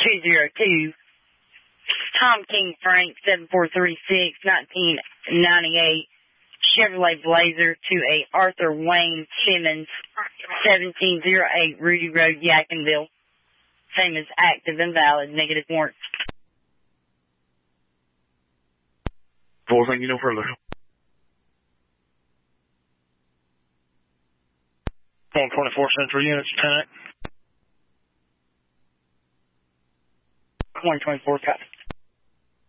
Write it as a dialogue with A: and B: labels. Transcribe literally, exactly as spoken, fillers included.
A: two zero two. Tom King Frank, seven four three six, nineteen ninety-eight. Chevrolet Blazer to a Arthur Wayne Simmons, seventeen oh eight Rudy Road, Yadkinville. Same as active and valid, negative warrant.
B: Four, thank you, no further. one twenty-four Central units, Lieutenant.
A: one twenty-four, copy.